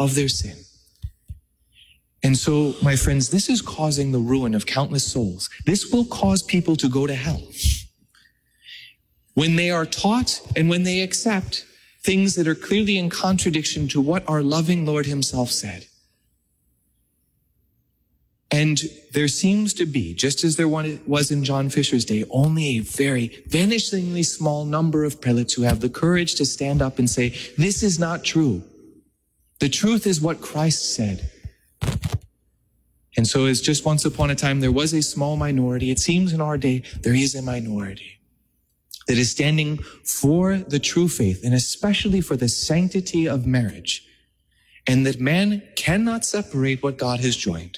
of their sin. And so, my friends, this is causing the ruin of countless souls. This will cause people to go to hell. When they are taught and when they accept things that are clearly in contradiction to what our loving Lord himself said. And there seems to be, just as there was in John Fisher's day, only a very vanishingly small number of prelates who have the courage to stand up and say, this is not true. The truth is what Christ said. And so as just once upon a time there was a small minority, it seems in our day there is a minority that is standing for the true faith and especially for the sanctity of marriage, and that man cannot separate what God has joined.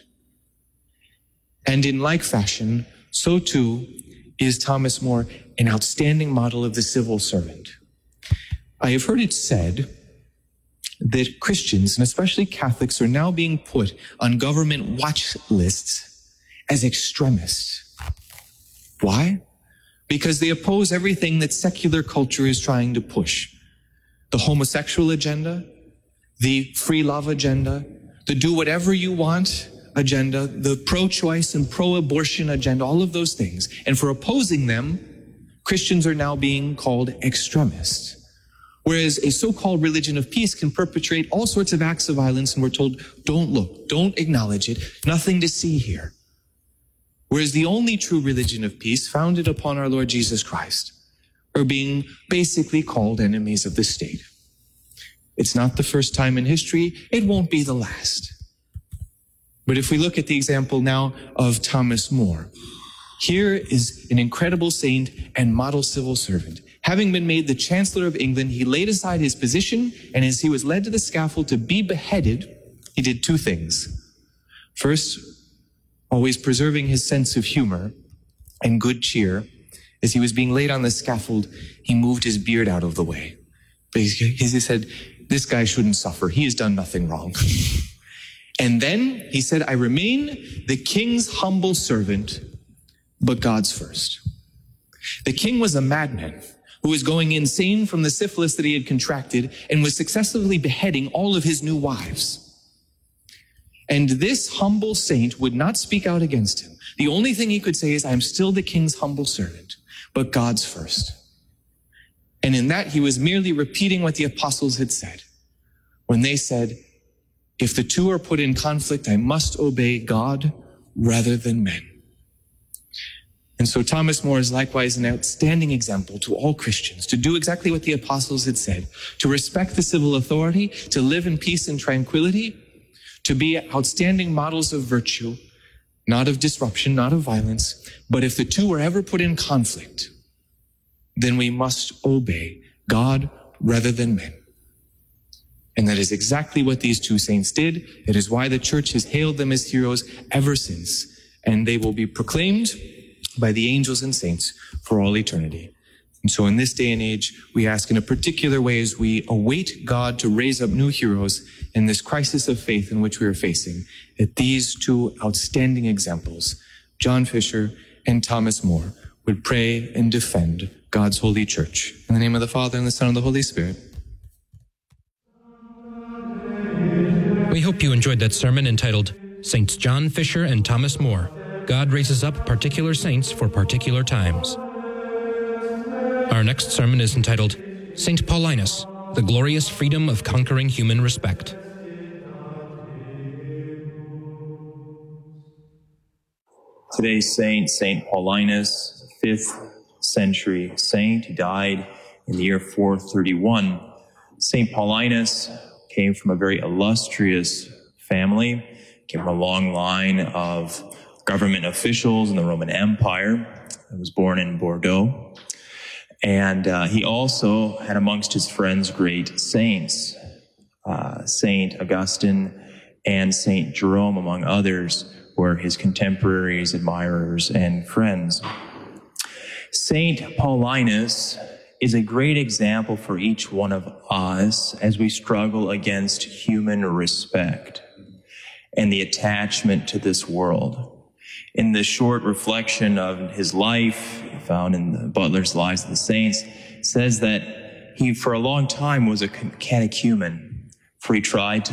And in like fashion, so too is Thomas More an outstanding model of the civil servant. I have heard it said that Christians, and especially Catholics, are now being put on government watch lists as extremists. Why? Because they oppose everything that secular culture is trying to push. The homosexual agenda, the free love agenda, the do whatever you want agenda, the pro-choice and pro-abortion agenda, all of those things. And for opposing them, Christians are now being called extremists. Whereas a so-called religion of peace can perpetrate all sorts of acts of violence, and we're told, don't look, don't acknowledge it, nothing to see here. Whereas the only true religion of peace, founded upon our Lord Jesus Christ, are being basically called enemies of the state. It's not the first time in history, it won't be the last. But if we look at the example now of Thomas More, here is an incredible saint and model civil servant. Having been made the Chancellor of England, he laid aside his position, and as he was led to the scaffold to be beheaded, he did two things. First, always preserving his sense of humor and good cheer, as he was being laid on the scaffold, he moved his beard out of the way. Because he said, this guy shouldn't suffer. He has done nothing wrong. And then he said, I remain the king's humble servant, but God's first. The king was a madman who was going insane from the syphilis that he had contracted and was successfully beheading all of his new wives. And this humble saint would not speak out against him. The only thing he could say is, I am still the king's humble servant, but God's first. And in that, he was merely repeating what the apostles had said when they said, if the two are put in conflict, I must obey God rather than men. And so Thomas More is likewise an outstanding example to all Christians to do exactly what the apostles had said, to respect the civil authority, to live in peace and tranquility, to be outstanding models of virtue, not of disruption, not of violence. But if the two are ever put in conflict, then we must obey God rather than men. And that is exactly what these two saints did. It is why the church has hailed them as heroes ever since. And they will be proclaimed by the angels and saints for all eternity. And so in this day and age, we ask in a particular way as we await God to raise up new heroes in this crisis of faith in which we are facing, that these two outstanding examples, John Fisher and Thomas More, would pray and defend God's holy church. In the name of the Father, and the Son, and the Holy Spirit. We hope you enjoyed that sermon entitled, Saints John Fisher and Thomas More. God raises up particular saints for particular times. Our next sermon is entitled, Saint Paulinus, the Glorious Freedom of Conquering Human Respect. Today's saint, Saint Paulinus, 5th century saint. He died in the year 431. Saint Paulinus came from a very illustrious family, came from a long line of government officials in the Roman Empire. He was born in Bordeaux. And he also had amongst his friends great saints, Saint Augustine and Saint Jerome, among others, were his contemporaries, admirers, and friends. Saint Paulinus is a great example for each one of us as we struggle against human respect and the attachment to this world. In the short reflection of his life, found in the Butler's Lives of the Saints, says that he, for a long time, was a catechumen, for he tried to